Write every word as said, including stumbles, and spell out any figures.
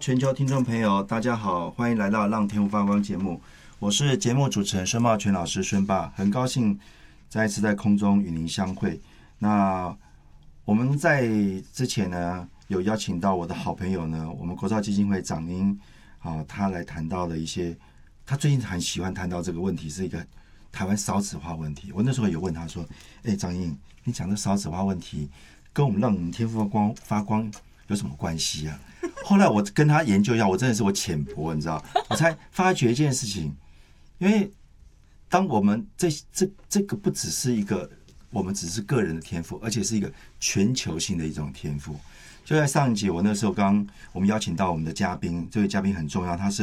全球听众朋友，大家好，欢迎来到《让天赋发光》节目，我是节目主持人孙茂全老师孙爸，很高兴再一次在空中与您相会。那我们在之前呢，有邀请到我的好朋友呢，我们国造基金会长英啊，他来谈到了一些，他最近很喜欢谈到这个问题，是一个台湾少子化问题。我那时候有问他说：“哎，张英，你讲的少子化问题，跟我们让我们天赋发光发光有什么关系啊？”后来我跟他研究一下，我真的是我浅薄，你知道，我才发觉一件事情，因为当我们这这这个不只是一个我们只是个人的天赋，而且是一个全球性的一种天赋。就在上一集，我那时候刚我们邀请到我们的嘉宾，这位嘉宾很重要，他是